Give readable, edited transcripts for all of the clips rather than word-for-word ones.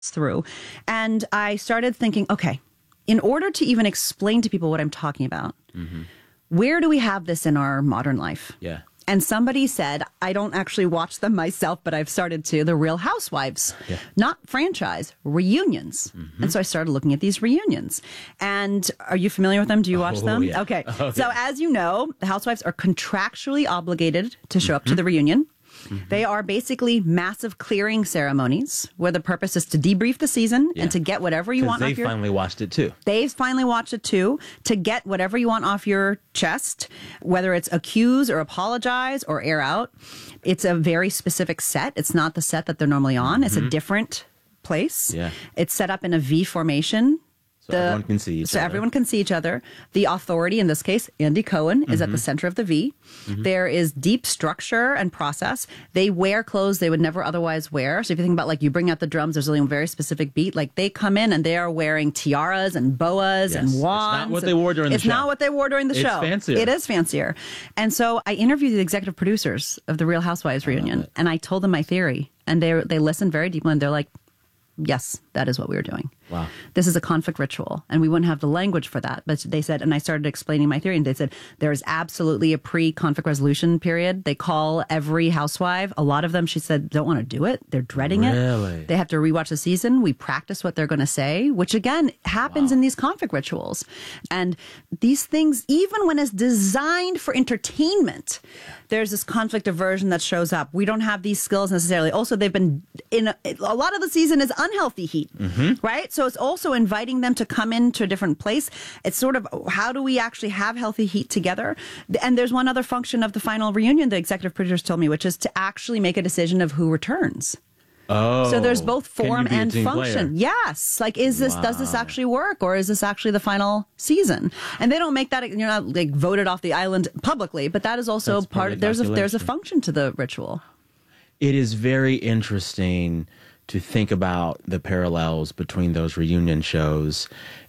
through. And I started thinking, okay, in order to even explain to people what I'm talking about, where do we have this in our modern life? Yeah. And somebody said, I don't actually watch them myself, but I've started to, the Real Housewives, not franchise, reunions. And so I started looking at these reunions. And are you familiar with them? Do you watch them? Yeah. Okay. So as you know, the housewives are contractually obligated to show up to the reunion. They are basically massive clearing ceremonies where the purpose is to debrief the season and to get whatever you want They off your... finally watched it too. They've finally watched it too, to get whatever you want off your chest, whether it's accuse or apologize or air out. It's a very specific set. It's not the set that they're normally on. It's a different place. Yeah. It's set up in a V formation. So everyone can see each other. So everyone can see each other. The authority, in this case, Andy Cohen, is at the center of the V. There is deep structure and process. They wear clothes they would never otherwise wear. So if you think about, like, you bring out the drums, there's only a very specific beat. Like, they come in and they are wearing tiaras and boas and wands. It's not what they wore during the show. It's not what they wore during the show. It's fancier. It is fancier. And so I interviewed the executive producers of the Real Housewives reunion, and I told them my theory. And they listened very deeply, and they're like, yes, that is what we were doing. Wow. This is a conflict ritual, and we wouldn't have the language for that. But they said, and I started explaining my theory, and they said there is absolutely a pre-conflict resolution period. They call every housewife. A lot of them, she said, don't want to do it. They're dreading it. They have to rewatch the season. We practice what they're going to say, which again happens in these conflict rituals. And these things, even when it's designed for entertainment, there's this conflict aversion that shows up. We don't have these skills necessarily. Also, they've been in a lot of the season is unhealthy heat, right? So it's also inviting them to come into a different place. It's sort of, how do we actually have healthy heat together? And there's one other function of the final reunion, the executive producers told me, which is to actually make a decision of who returns. Oh, so there's both form can you be a and team function. player? Yes. Like, does this actually work, or is this actually the final season? And they don't make that, you're not like voted off the island publicly, but that is also That's part of there's a calculation. function to the ritual. It is very interesting to think about the parallels between those reunion shows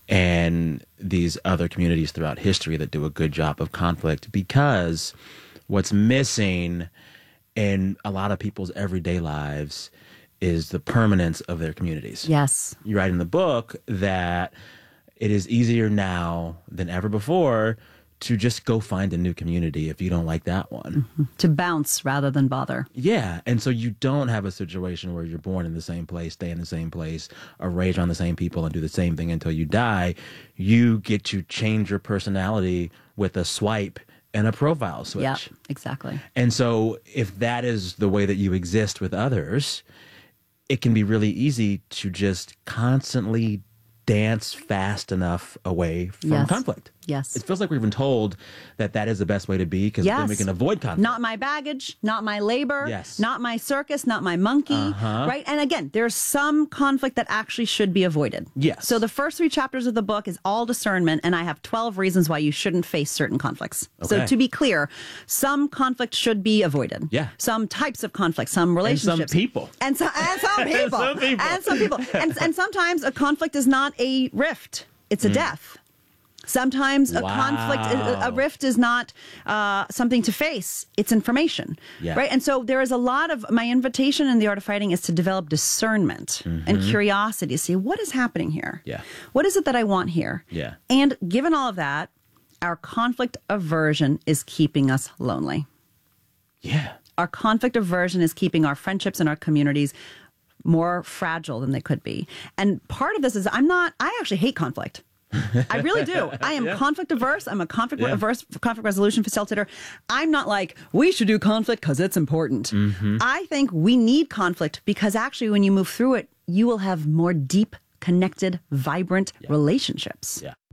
and these other communities throughout history that do a good job of conflict, because what's missing in a lot of people's everyday lives is the permanence of their communities. Yes. You write in the book that it is easier now than ever before to just go find a new community if you don't like that one. To bounce rather than bother. Yeah. And so you don't have a situation where you're born in the same place, stay in the same place, or raised around the same people and do the same thing until you die. You get to change your personality with a swipe and a profile switch. Yeah, exactly. And so if that is the way that you exist with others, it can be really easy to just constantly dance fast enough away from conflict. Yes. It feels like we've been told that that is the best way to be, because then we can avoid conflict. Not my baggage, not my labor, Yes. not my circus, not my monkey, right? And again, there's some conflict that actually should be avoided. Yes. So the first 3 chapters of the book is all discernment, and I have 12 reasons why you shouldn't face certain conflicts. So Okay. to be clear, some conflict should be avoided. Yeah. Some types of conflict, some relationships. some people. And some people. Some people. And some people. And sometimes a conflict is not a rift, it's a death. Sometimes a conflict, a rift is not something to face. It's information, right? And so there is a lot of, my invitation in The Art of Fighting is to develop discernment and curiosity, to see what is happening here. Yeah. What is it that I want here? Yeah. And given all of that, our conflict aversion is keeping us lonely. Yeah. Our conflict aversion is keeping our friendships and our communities more fragile than they could be. And part of this is I actually hate conflict. I really do. I am conflict averse. I'm a conflict averse conflict resolution facilitator. I'm not like, we should do conflict because it's important. I think we need conflict because actually when you move through it, you will have more deep, connected, vibrant relationships. Yeah.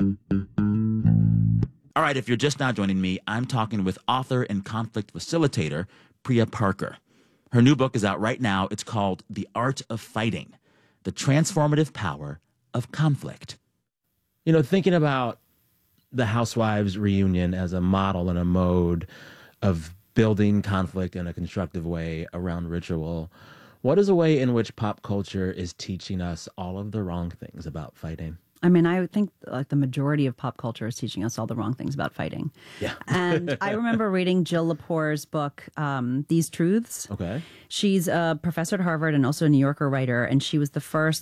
All right, if you're just now joining me, I'm talking with author and conflict facilitator Priya Parker. Her new book is out right now. It's called The Art of Fighting: The Transformative Power of Conflict. You know, thinking about the Housewives reunion as a model and a mode of building conflict in a constructive way around ritual, what is a way in which pop culture is teaching us all of the wrong things about fighting? I mean, I think like the majority of pop culture is teaching us all the wrong things about fighting. Yeah. And I remember reading Jill Lepore's book, These Truths. Okay. She's a professor at Harvard and also a New Yorker writer, and she was the first